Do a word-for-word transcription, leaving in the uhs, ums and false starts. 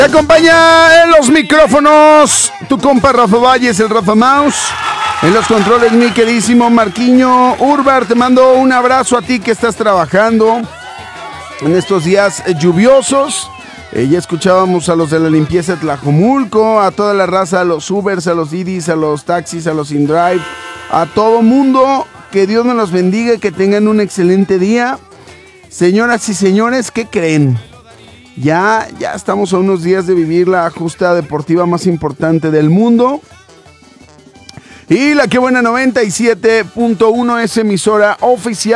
Te acompaña en los micrófonos tu compa Rafa Valles, el Rafa Mouse. En los controles, mi queridísimo Marquiño Urbar. Te mando un abrazo a ti que estás trabajando en estos días lluviosos. Eh, ya escuchábamos a los de la limpieza de Tlajomulco, a toda la raza, a los Ubers, a los Didis, a los taxis, a los InDrive, a todo mundo. Que Dios nos los bendiga y que tengan un excelente día. Señoras y señores, ¿qué creen? Ya, ya estamos a unos días de vivir la justa deportiva más importante del mundo. Y la que buena noventa y siete punto uno es emisora oficial